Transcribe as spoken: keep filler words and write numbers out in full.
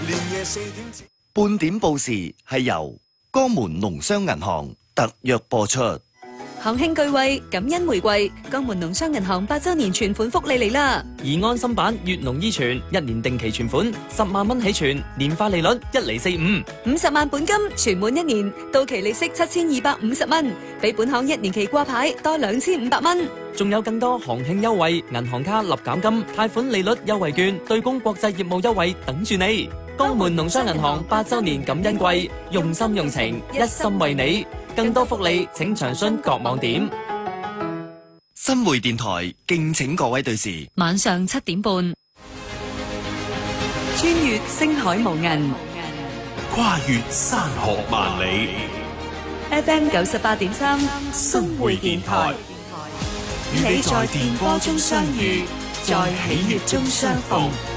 半點報時係由江門農商銀行特約播出。 行慶巨惠，感恩回饋，江門農商銀行八周年存款福利嚟啦！ 而安心版粵農依存一年定期存款十萬蚊起存，年化利率一厘四五， 五十萬本金存滿一年，到期利息七千二百五十蚊，比本行一年期掛牌多兩千五百蚊。 仲有更多行慶優惠、銀行卡立減金、貸款利率優惠券、對公國際業務優惠等住你。江門農商銀行八周年感恩季，用心用情，一心為你。更多福利請詳詢各網點。 新匯電台敬請各位對視， 晚上七點半，穿越星海無垠， 跨越山河萬里。 F M 九十八點三， 新匯電台，與你在電波中相遇，在喜悅中相逢。